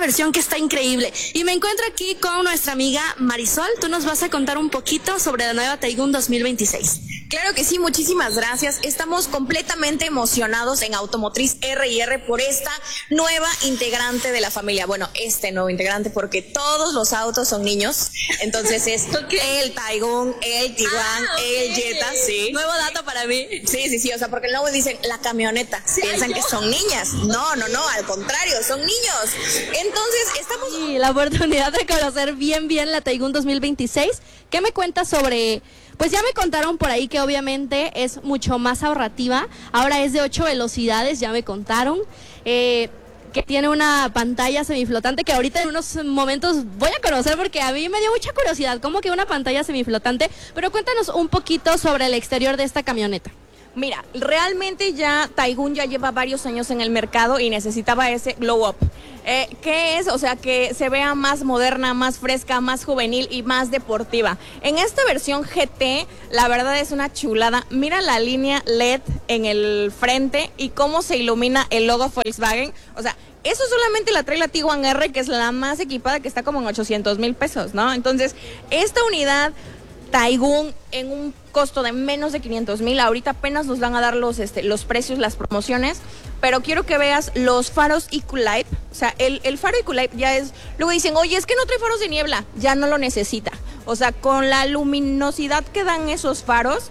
versión que está increíble. Y me encuentro aquí con nuestra amiga Marisol. Tú nos vas a contar un poquito sobre la nueva Taigun 2026. Claro que sí, muchísimas gracias. Estamos completamente emocionados en Automotriz R&R por esta nueva integrante de la familia. Bueno, este nuevo integrante, porque todos los autos son niños. Entonces es el Taigun, el Tiguan, el Jetta, sí. Nuevo dato para mí. Sí, o sea, porque luego dicen la camioneta. Sí, piensan que son niñas. No, al contrario, son niños. Entonces estamos... Sí, la oportunidad de conocer bien la Taigun 2026. ¿Qué me cuentas sobre...? Pues ya me contaron por ahí que obviamente es mucho más ahorrativa. Ahora es de 8 velocidades, ya me contaron. Que tiene una pantalla semiflotante que ahorita en unos momentos voy a conocer porque a mí me dio mucha curiosidad. ¿Cómo que una pantalla semiflotante? Pero cuéntanos un poquito sobre el exterior de esta camioneta. Mira, realmente ya Taigun ya lleva varios años en el mercado y necesitaba ese glow up. ¿Qué es? O sea, que se vea más moderna, más fresca, más juvenil y más deportiva. En esta versión GT, la verdad es una chulada. Mira la línea LED en el frente y cómo se ilumina el logo Volkswagen. O sea, eso solamente la trae la Tiguan R, que es la más equipada, que está como en 800,000 pesos, ¿no? Entonces, esta unidad Taigun en un costo de menos de 500,000, ahorita apenas nos van a dar los precios, las promociones, pero quiero que veas los faros EcoLight. O sea, el faro EcoLight ya es, luego dicen, oye, es que no trae faros de niebla, ya no lo necesita. O sea, con la luminosidad que dan esos faros,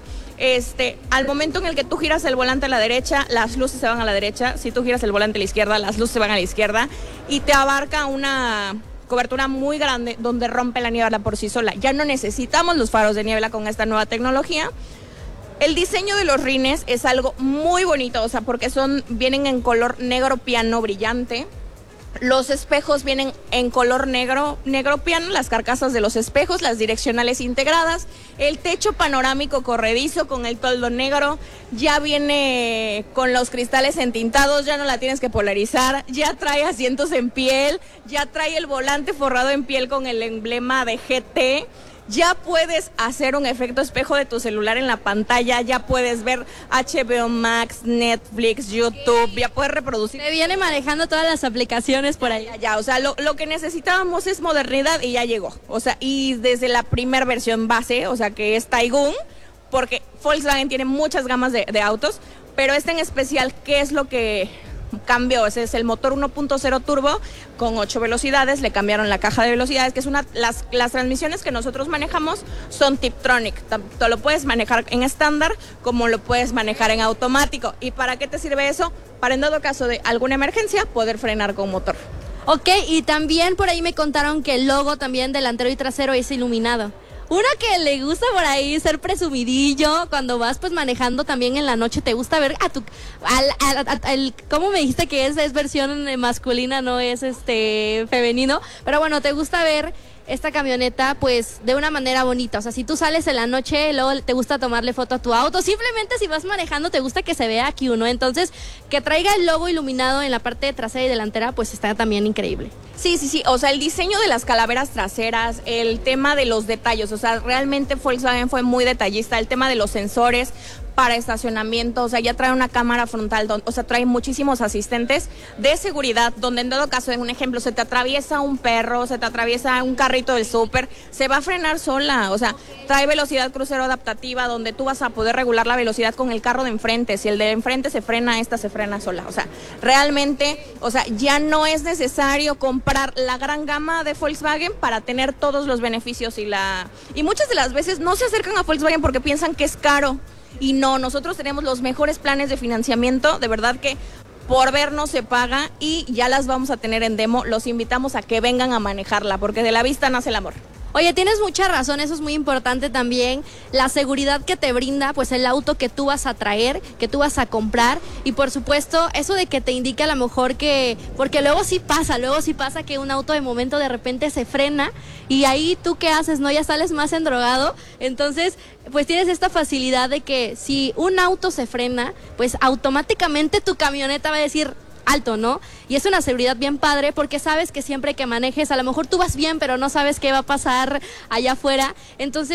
al momento en el que tú giras el volante a la derecha, las luces se van a la derecha. Si tú giras el volante a la izquierda, las luces se van a la izquierda, y te abarca una cobertura muy grande donde rompe la niebla por sí sola. Ya no necesitamos los faros de niebla con esta nueva tecnología. El diseño de los rines es algo muy bonito, o sea, porque vienen en color negro piano brillante. Los espejos vienen en color negro piano, las carcasas de los espejos, las direccionales integradas, el techo panorámico corredizo con el toldo negro, ya viene con los cristales entintados, ya no la tienes que polarizar, ya trae asientos en piel, ya trae el volante forrado en piel con el emblema de GT. Ya puedes hacer un efecto espejo de tu celular en la pantalla, ya puedes ver HBO Max, Netflix, YouTube, ya puedes reproducir. Me viene manejando todas las aplicaciones por ahí. Ya, o sea, lo que necesitábamos es modernidad y ya llegó. O sea, y desde la primera versión base, o sea, que es Taigun, porque Volkswagen tiene muchas gamas de autos, pero en especial, ¿qué es lo que cambió? Ese es el motor 1.0 turbo con 8 velocidades, le cambiaron la caja de velocidades, que es las transmisiones que nosotros manejamos son Tiptronic, tanto lo puedes manejar en estándar como lo puedes manejar en automático. ¿Y para qué te sirve eso? Para en dado caso de alguna emergencia poder frenar con motor. Ok, y también por ahí me contaron que el logo también delantero y trasero es iluminado. Uno que le gusta por ahí ser presumidillo, cuando vas pues manejando también en la noche, te gusta ver ¿cómo me dijiste que es versión masculina, no es femenino? Pero bueno, te gusta ver esta camioneta pues de una manera bonita. O sea, si tú sales en la noche, luego te gusta tomarle foto a tu auto, simplemente si vas manejando te gusta que se vea aquí uno. Entonces, que traiga el logo iluminado en la parte trasera y delantera pues está también increíble. Sí, o sea, el diseño de las calaveras traseras, el tema de los detalles, o sea, realmente Volkswagen fue muy detallista, el tema de los sensores para estacionamiento, o sea, ya trae una cámara frontal, o sea, trae muchísimos asistentes de seguridad, donde en todo caso, en un ejemplo, se te atraviesa un perro, se te atraviesa un carrito del súper, se va a frenar sola. O sea, trae velocidad crucero adaptativa, donde tú vas a poder regular la velocidad con el carro de enfrente. Si el de enfrente se frena, esta se frena sola. O sea, realmente, o sea, ya no es necesario comprar la gran gama de Volkswagen para tener todos los beneficios y muchas de las veces no se acercan a Volkswagen porque piensan que es caro. Y no, nosotros tenemos los mejores planes de financiamiento, de verdad que por vernos se paga, y ya las vamos a tener en demo. Los invitamos a que vengan a manejarla, porque de la vista nace el amor. Oye, tienes mucha razón, eso es muy importante también, la seguridad que te brinda pues el auto que tú vas a traer, que tú vas a comprar, y por supuesto eso de que te indique a lo mejor que, porque luego sí pasa que un auto de momento de repente se frena y ahí tú qué haces, ¿no? Ya sales más endrogado. Entonces pues tienes esta facilidad de que si un auto se frena, pues automáticamente tu camioneta va a decir alto, ¿no? Y es una seguridad bien padre porque sabes que siempre que manejes, a lo mejor tú vas bien, pero no sabes qué va a pasar allá afuera. Entonces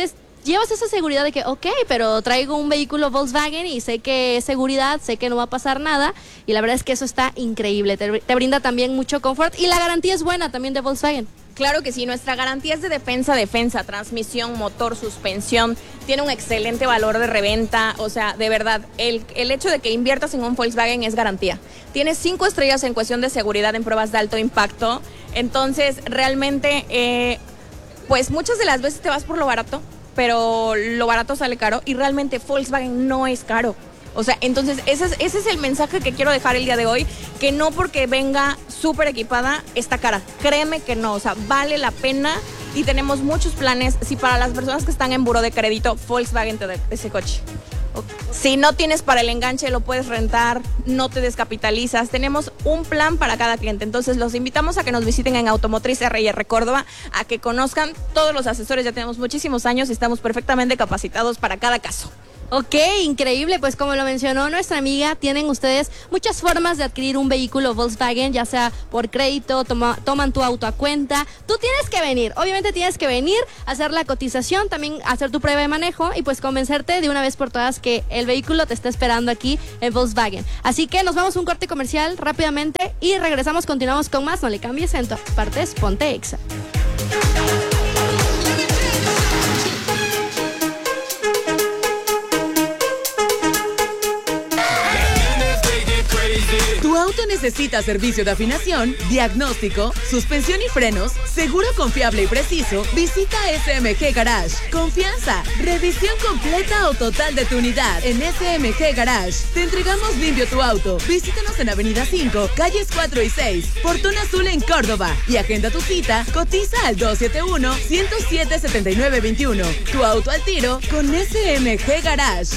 llevas esa seguridad de que, ok, pero traigo un vehículo Volkswagen y sé que es seguridad, sé que no va a pasar nada, y la verdad es que eso está increíble, te brinda también mucho confort, y la garantía es buena también de Volkswagen. Claro que sí, nuestra garantía es de defensa, transmisión, motor, suspensión, tiene un excelente valor de reventa, o sea, de verdad, el hecho de que inviertas en un Volkswagen es garantía. Tiene 5 estrellas en cuestión de seguridad en pruebas de alto impacto, entonces realmente, pues muchas de las veces te vas por lo barato, pero lo barato sale caro y realmente Volkswagen no es caro. O sea, entonces ese es el mensaje que quiero dejar el día de hoy, que no porque venga súper equipada está cara. Créeme que no, o sea, vale la pena y tenemos muchos planes. Si para las personas que están en buró de crédito, Volkswagen te da ese coche. Si no tienes para el enganche, lo puedes rentar, no te descapitalizas. Tenemos un plan para cada cliente. Entonces los invitamos a que nos visiten en Automotriz R&R Córdoba, a que conozcan todos los asesores. Ya tenemos muchísimos años y estamos perfectamente capacitados para cada caso. Ok, increíble, pues como lo mencionó nuestra amiga, tienen ustedes muchas formas de adquirir un vehículo Volkswagen, ya sea por crédito, toman tu auto a cuenta. Tú tienes que venir, obviamente tienes que venir, hacer la cotización, también hacer tu prueba de manejo y pues convencerte de una vez por todas que el vehículo te está esperando aquí en Volkswagen. Así que nos vamos a un corte comercial rápidamente y regresamos, continuamos con más. No le cambies, en todas partes, ponte Exa. Tu auto necesita servicio de afinación, diagnóstico, suspensión y frenos, seguro confiable y preciso. Visita SMG Garage. Confianza, revisión completa o total de tu unidad en SMG Garage. Te entregamos limpio tu auto. Visítanos en Avenida 5, calles 4 y 6, Portón Azul en Córdoba. Y agenda tu cita, cotiza al 271-107-7921. Tu auto al tiro con SMG Garage.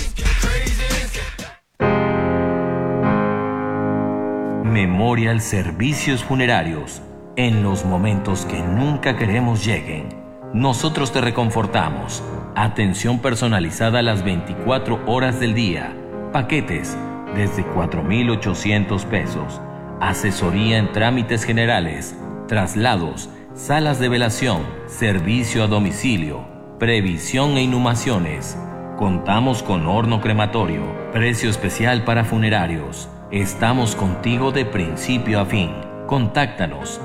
Memorial Servicios Funerarios. En los momentos que nunca queremos lleguen, nosotros te reconfortamos. Atención personalizada las 24 horas del día. Paquetes desde 4,800 pesos. Asesoría en trámites generales, traslados, salas de velación, servicio a domicilio, previsión e inhumaciones. Contamos con horno crematorio, precio especial para funerarios. Estamos contigo de principio a fin. Contáctanos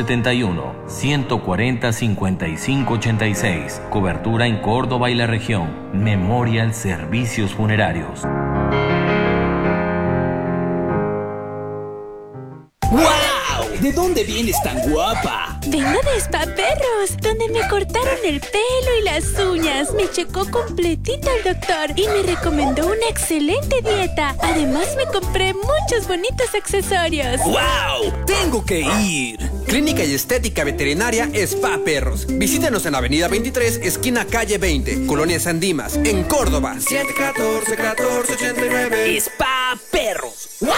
271-140-5586. Cobertura en Córdoba y la región. Memorial Servicios Funerarios. ¡Wow! ¿De dónde vienes tan guapa? Vengo de Spa Perros, donde me cortaron el pelo y las uñas. Me checó completito el doctor y me recomendó una excelente dieta. Además me compré muchos bonitos accesorios. ¡Wow! ¡Tengo que ir! Clínica y Estética Veterinaria Spa Perros. Visítenos en Avenida 23, esquina calle 20, Colonia San Dimas, en Córdoba. 714-1489. ¡Spa Perros! ¡Wow!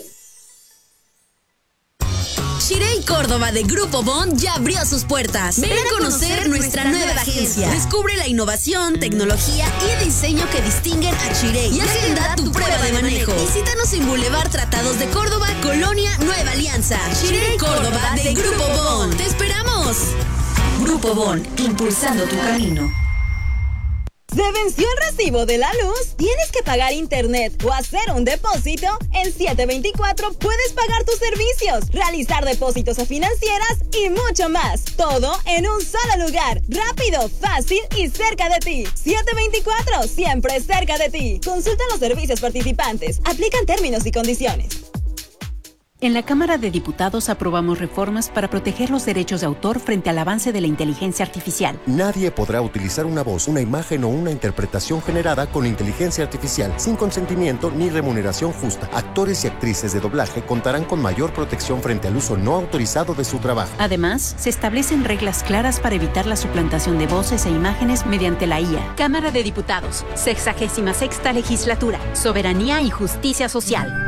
Shirei Córdoba de Grupo Bond ya abrió sus puertas. Ven a conocer nuestra nueva agencia. Descubre la innovación, tecnología y diseño que distinguen a Shirei y agenda tu prueba de manejo. Visítanos en Boulevard Tratados de Córdoba, Colonia Nueva Alianza. Shirei Córdoba de Grupo Bond. ¡Te esperamos! Grupo Bond, impulsando tu camino. ¿Se venció el recibo de la luz? ¿Tienes que pagar internet o hacer un depósito? En 724 puedes pagar tus servicios, realizar depósitos a financieras y mucho más. Todo en un solo lugar. Rápido, fácil y cerca de ti. 724, siempre cerca de ti. Consulta los servicios participantes. Aplican términos y condiciones. En la Cámara de Diputados aprobamos reformas para proteger los derechos de autor frente al avance de la inteligencia artificial. Nadie podrá utilizar una voz, una imagen o una interpretación generada con inteligencia artificial sin consentimiento ni remuneración justa. Actores y actrices de doblaje contarán con mayor protección frente al uso no autorizado de su trabajo. Además, se establecen reglas claras para evitar la suplantación de voces e imágenes mediante la IA. Cámara de Diputados, 66ª Legislatura, Soberanía y Justicia Social.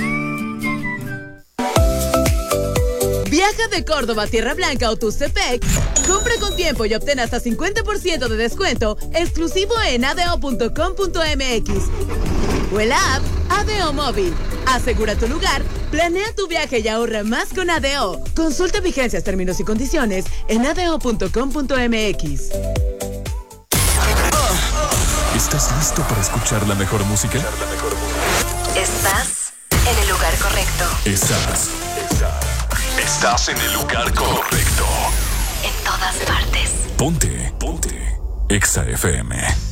Viaja de Córdoba a Tierra Blanca o Tustepec. Compra con tiempo y obtén hasta 50% de descuento exclusivo en adeo.com.mx o el app Adeo Móvil. Asegura tu lugar, planea tu viaje y ahorra más con Adeo. Consulta vigencias, términos y condiciones en adeo.com.mx. ¿Estás listo para escuchar la mejor música? Estás en el lugar correcto. Estás en el lugar correcto. En todas partes. Ponte. Exa FM.